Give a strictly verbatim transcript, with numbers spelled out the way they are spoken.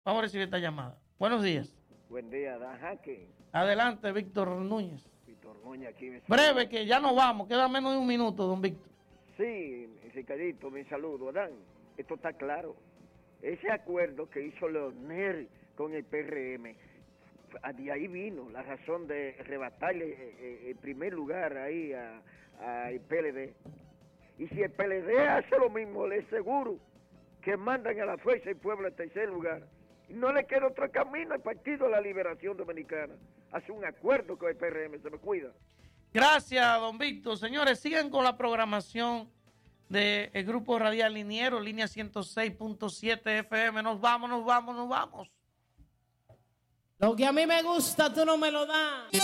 Vamos a recibir esta llamada. Buenos días. Buen día, Dan Jaque. Adelante, Víctor Núñez. Víctor Núñez aquí. Breve, que ya nos vamos. Queda menos de un minuto, don Víctor. Sí, Ricardito, mi saludo. Dan, esto está claro. Ese acuerdo que hizo Leonel con el P R M, de ahí vino la razón de arrebatarle el primer lugar ahí al P L D. Y si el P L D hace lo mismo, le aseguro que mandan a la Fuerza del Pueblo al tercer lugar. Y no le queda otro camino al Partido de la Liberación Dominicana. Hace un acuerdo con el P R M, se me cuida. Gracias, don Víctor. Señores, sigan con la programación del Grupo Radial Liniero, línea ciento seis punto siete F M. Nos vamos, nos vamos, nos vamos. Lo que a mí me gusta, tú no me lo das.